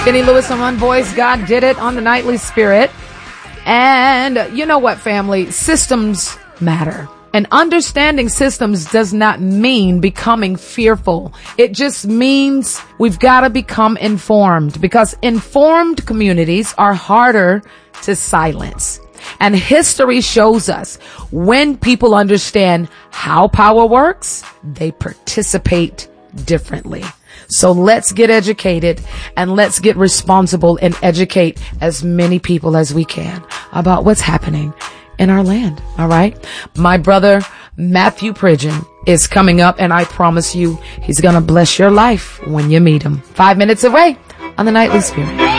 Jenny Lewis on One Voice. God did it on the Nightly Spirit. And you know what, family? Systems matter. And understanding systems does not mean becoming fearful. It just means we've got to become informed, because informed communities are harder to silence. And history shows us when people understand how power works, they participate differently. So let's get educated and let's get responsible and educate as many people as we can about what's happening in our land. All right. My brother, Matthew Pridgeon, is coming up, and I promise you he's going to bless your life when you meet him. 5 minutes away on the Nightly Spirit.